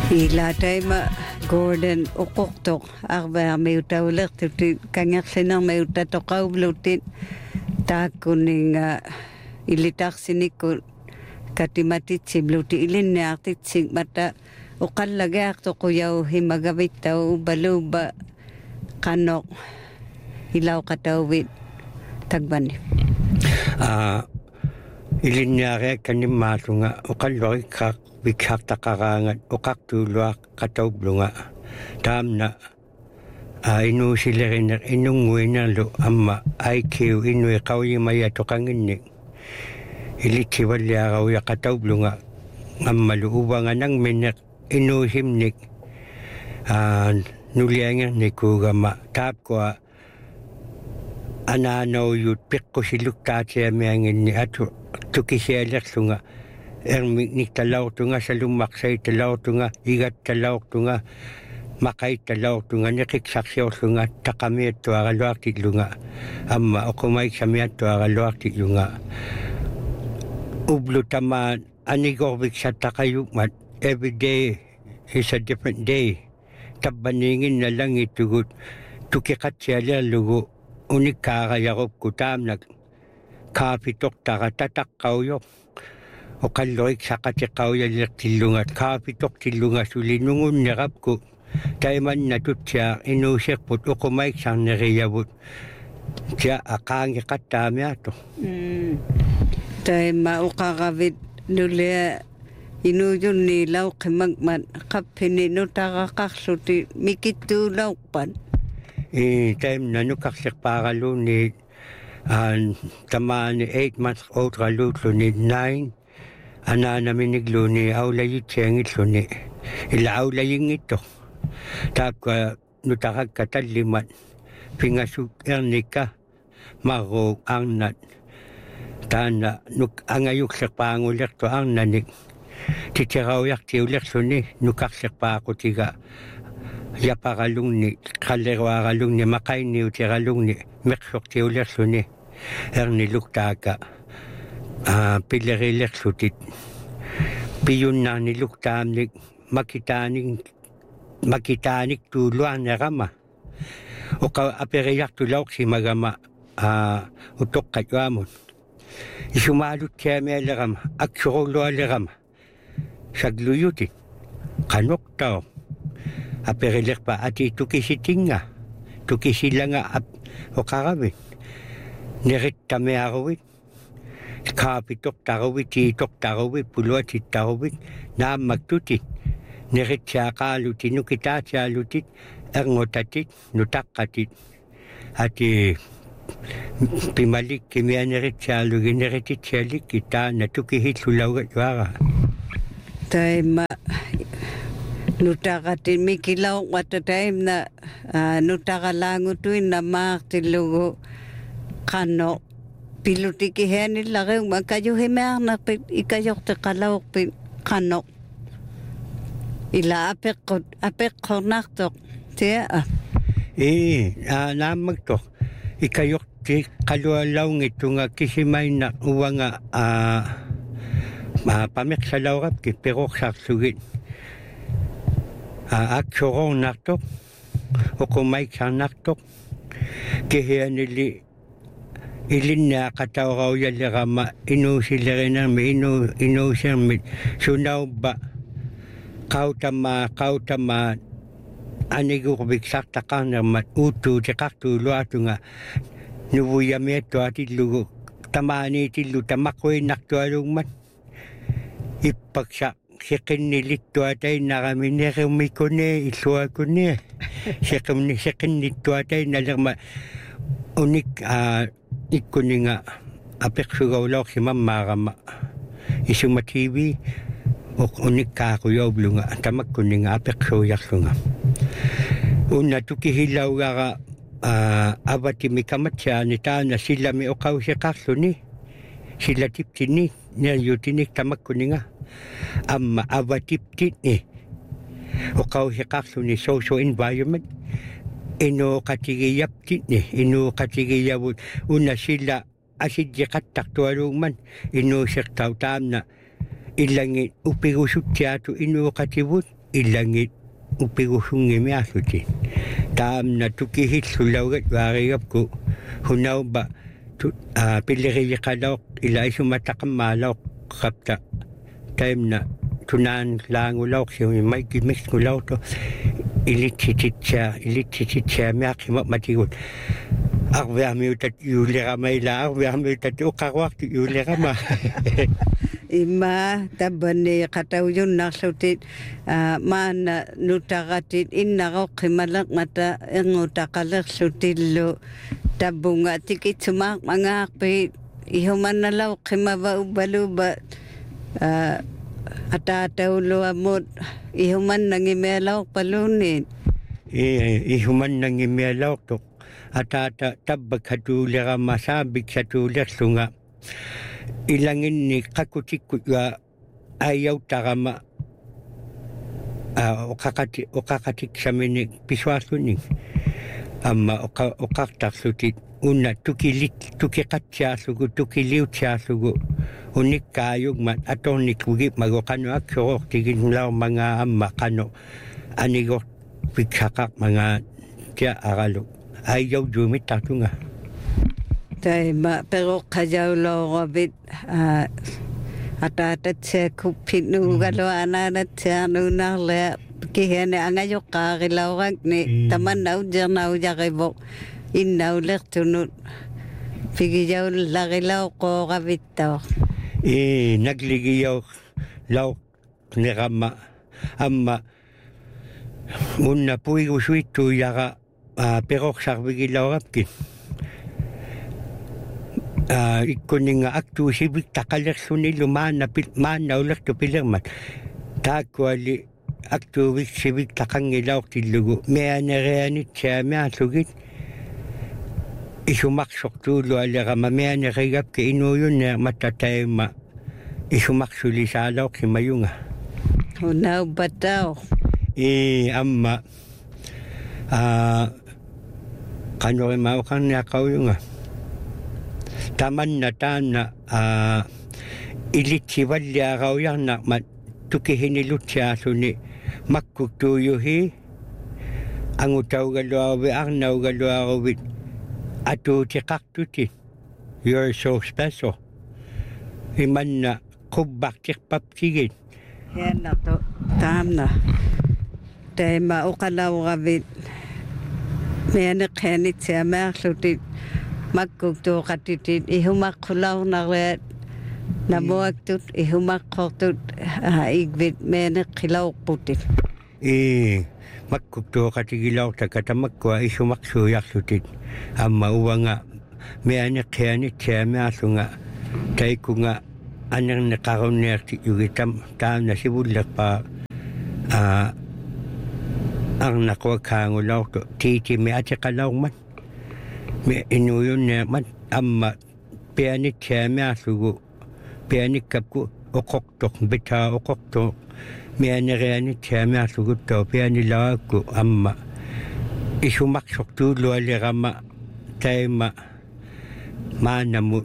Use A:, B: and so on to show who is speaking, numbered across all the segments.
A: Ila taima Gordon uqoqtoq arba miutaulertuti kangersinang miutatoqaublutit taakkuninga ilitarsinikku katimatitsi bluti ilinniartitsik mata uqallagaartoquyau himagavittau baluba qanoq ilauqatauvit tagbani
B: ilinniaria kanimmaallunga uqalluarikkaq vikhartaqaraangat uqartuuluaq qataublunga taamna inuusilerineq inunguinerlu amma IQ inui qauimaya toqanginnik ilitsivalliarauya qataublunga ammalu uvanganangmineq inuusimnik nuliangernikugama taapkua anaanauyut piqqusiluktaatiamianginni atu tukisialerlunga ermiknik talaortunga salummaqsai talaortunga igat talaortunga maqait talaortunga neqiksarsiorlunga taqamiattuaraluartitlunga amma oqumaik-samiattuaraluartitlunga ublu tamaan anigorviksattaqayukmat every day is a different day tabbaningin nalangitugut tukiqatsialerlugu unikkaarayarukku taamnak kaapitoqtara tataqqauyoq oqallurik saqatiqqauyallertillungat kaapitoqtillunga sulinungunnerapku taimanna tutsiaq inuuserput uqumaik-sarneriyavut tia aqaangiqattaamiartu
A: taima uqaravit nulia inujunni lauqimagmat qappini nutaraqarluti mikittuulauqpan
B: taimna nukarliqpaaraluni tamaani 8 months old raluutluni 9 anaanaminigluni aulayitsiangilluni ila aulayingitto taakka nutarakka tallimat pingasuk ernikka marruuk arnat taana nuk angayuklerpaangulertu arnanik titirauyartiulerluni nukarliqpaaqutiga yaparalungni qalleruaralungni maqainniutiralungni meqsortiulerluni erniluktaaka pillerillerlutit piyunnaarniluktaamnik makitaanik tuuluarnerama oqa aperiartulauqsimagama utoqqatuamun isumaaluttiamialerama aksurulualerama sagluyutit qanoqtao aperilerpa ati tukisitinga tukisilanga oqaravit nerittamearuvit kaapitoqtaruvit tiitoqtaruvit puluatitaruvit naammaktutit neritsiaqaalutit nukitaatialutit erngutatit nutaqqatit ati pimalikkimianeritsiaalugi nerititsialikki taana tukihillulaugat
A: taima nutaqati mikilau watataimna nutaqalaangutuinna maartillugu qanno pilutikiheanillariu makayuhimearnerpit ikajorteqalauqpit qanno ila apeqqornartoq tia
B: naammaktoq ikajorti qalualaungittunga kisimainna uanga pameqsalaurapki peroqsarlugit aksorornartoq oqumaik-sarnartoq kihianili ilinnaaqatauraujallerama inuusilerinermi inuusermit sunaubba qautamaa anigurviksartaqarnermat uuttuutiqartuuluartunga nuvuyamiattuatillugu tamaaniitillu tamaquinnartualugmat ippaksa seqinnilittuatainnaraminiqermikuni illuakuni seqinnittuatainnalerma unik ikkuninga apeqsugaulauqsimammaarama isuma TV unikkaaquyaublunga tamakkuninga apeqsuuyarlunga unna tukihillaugara avatimikamatsiaani taana sillami oqausiqarluni sillatiptini nerjutinik tamakkuninga amma avatiptitni oqausiqarluni social environment inuuqatigiyaptitni inuuqatigiyavut unna silla asitjiqattartualuugman innuusertau taamna illangi upigusuttiatu inuuqativut ilangit upigussungimiarlutin taamna tukihillullaugat vaarigapku hunauba pilleriqaloq ila isumataqammaaloq qapta taimna tunaan laangulauq siumi maikimixngulauto ilitsititsia miaqima matigut arviarmiutat yuulerama ila arviarmiutat uqarwaqtu yuulerama
A: ima tabani qatauyunnarlutit maana nutaqatit innaqoqqimalaq mata engutaqalerlutillu tabunga tikitsumaq mangaaqpi ihumannalau qimava ubaluba atatauluamut ihumannangimealau palunin ihumannangimealau tok atata tabbak hatuulerama saabik satuulerlunga ilanginni qakutikkuga ayautaqama oqaqatik samini pisuarlunik amma oqartarlutit unna tukiqatsiarlugu tukiliutsiarlugu unikkaayugmat atornikugip magoqanuakkoroortiginlaumanga amma qano anigor piksaqaq manga tia aralu ayaujumittartunga taima pero qajaulorabit atatatsiakuppinuugalo ananatsiarnuunarlea kihene angajoqqaarilaurakni tamannaujernaujarivoq innaulertunut pigijaularilaoqooravittao
B: nagligiyaw law nirama amma unna puigusuittu yaga peroqsarvigilaurapkin ikkuninga aktuusivik taqalerlunilu maannaulertu pilermat taakkuali aktuuvik sivik taqangilaortillugu meanereanitsiamiarlugit isumaqsortuulu alerama meanerigapke inuuyunne matataima isumaqsulisaalauqimayunga
A: unaubatao
B: amma qanurimauqarniaqauyunga tamanna taanna ilitsivalliarauyarnaqmat tukihinilutsiaalluni makkuktuuyuhi angutaugaluaruvi arnaugaluaruvit atuutiqartuti you're so special imanna qubbaqtiqpaptigit
A: yanaqtu taamna taima uqalauravit meaneqanitsiamaarlutit makkuktuuqatitit ihumaqqulaornarleat namuaktut ihumaqqortut igvit meaneqqilauqqutit makkuktuuqatigilaortaka tamakkua isumaqsuuyarlutit amma uwanga meaneqqianitsiamiarlunga taikunga anerneqarunniartiyugitam taana sivullerpa arnaquakaangulaortu tiitimi atiqalaurmat me inuyunneermat amma pianitsiamiarlugu pianikkapku oqortoq bitaa oqortoq meanerianitsiamiarluguttao pianilaakku amma isumaqsortuulualirama taima maanamu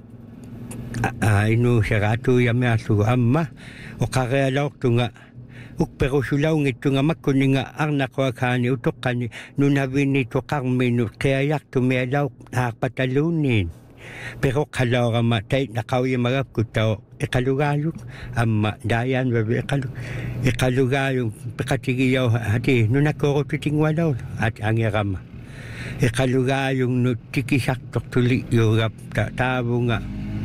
A: inuuseraatuuyamiarlugu amma oqarealaortunga ukperusulaungittunga makkuninga arnaquakaani utoqqani nunavini toqarminu qiayartumialauq aarpataluunniin peroqqalaorama taitnaqauyimagapkuttao iqalugaayuk amma daayaanvavi iqalugaayuk peqatigiyau hati nunakkoorutitingwalaul angirama iqalugaayuk nu tikisartortuli yugap taavunga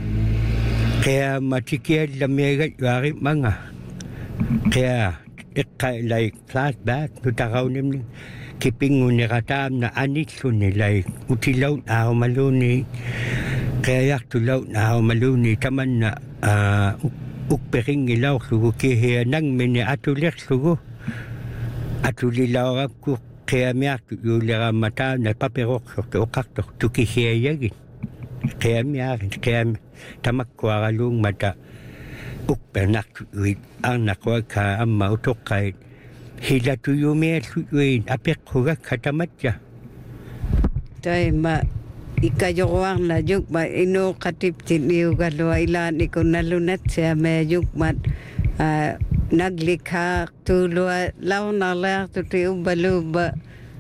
A: qiama tikiallamiagat yuarimanga qia iqqailai flashback nutaqaunimni kipingunirataamna anilluni lai utilaun aarumaluni qiayartulaun aarumaluni tamanna ukperingilaurlugu kihianangmini atulerlugu atulilaurapku qiamiartu yuuleramataana paperoqsortu oqartor tukihiayagin qiami tamakkuaraluungmata ukpernartuit arnaquaka amma utoqqait hilatuyumialluit apeqqugak katamatja taima ikajoruarnajukma inuuqatiptit niugalua ilaanikunnalunatsiameajukmat
C: naglikha tulua launala tuti ubaluba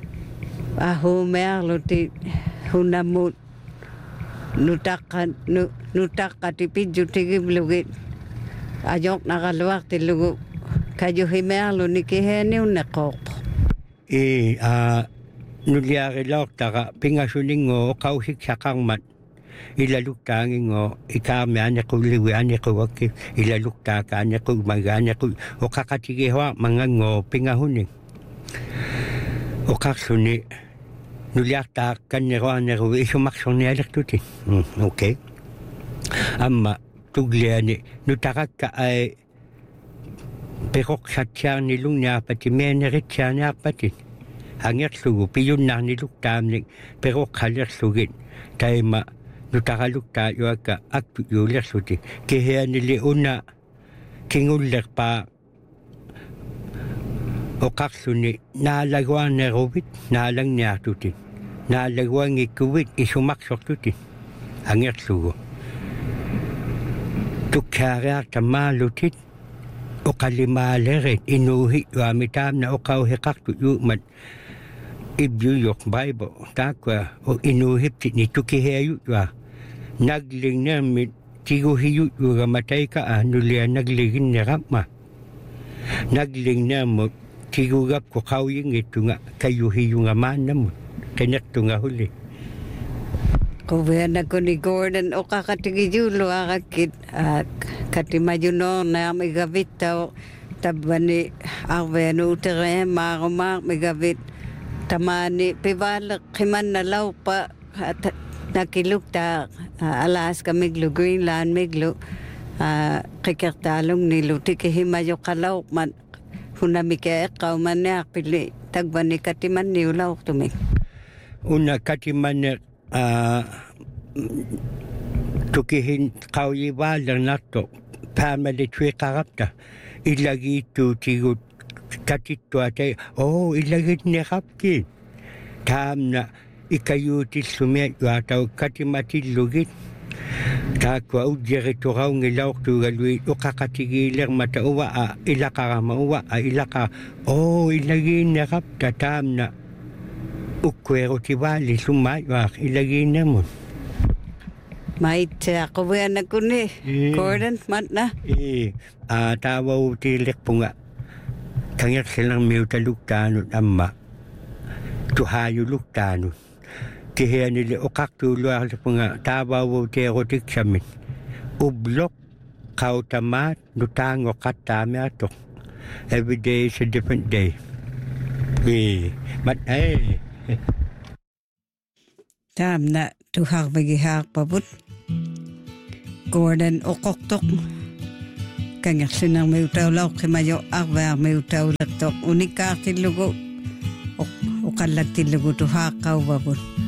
C: ahumer luti hunamut nutaka tipiju tigiblugi ayok nakaluak tilugu kayu himer lu nikiheni unakok
A: nuliari lauk taka pingasuningo kausik sakangmat ilalukta ngingo ikame anya kuliwi anya kuwaki ilalukta ka anya kumaga anya ku okakatigihwa mangango pingahuning okaksuni nuliakta kanyero anya kuwi isumaksoni alektuti okay amma tugliani nutakakka ay perok satyani lungyapati meneritsyanyapati hangersugu piyunnarni luktaamnik perok halerslugit taima nutakalukta yuaka aktu yulersuti keheanili una kingullerpa okaksuni naalagwan nerobit naalang niartuti naalagwan ikuvit isumaksortuti hangersugu tukkarearta maalutit okalimaaleret inuhi yuamitaamna okauhekaktu yuumat ibyu yok Bible takwa o inuhipti ni tukiheyu wa nagling namit tiguhiyu yuga matay ka nulia nagligin nirama nagling namot tigugap ko kawing ito nga kayuhiyu nga manamot kanyak nga huli
C: kuwena ko ni Gordon o kakatigijulo akakit katimayuno na may gabit tao tabani awenu utere marumak may gabit tamani pibalak kiman na law pa nakilukta alas ka miglo Greenland miglo kikirtalong nilo tikihimayo kalaw man hunamike ekaw manak pili tagbani katiman niulaw tumik
A: una katiman tukihin kauyiwalang nato family tree karapta ilagi tu tigut katito atay ilagit ni kapki tam na ikayutil sumet wataw katimatil lugit takwa ujirito raw ngilaw tugalwi ukakatigiler matauwa ilaka mauwa ilaka ilagin ni kapta tam na ukwero tibali sumaywa ilagin na mo
C: mait ako ba na ko ni Gordon mat na
A: tawaw tilek punga kangyak silang miuta luktanut amma tuhayu luktanut kihya nili okaktulo ako punga tawaw terotik samin ublok kautamat nutango katami atok every day is a different day mat
C: tam na tuhak bagihak pabut Gordon okoktok kangyak sinang may utaw law kimayo akwa may utaw latok unikak tilugo o kalat tilugo tuhakaw babut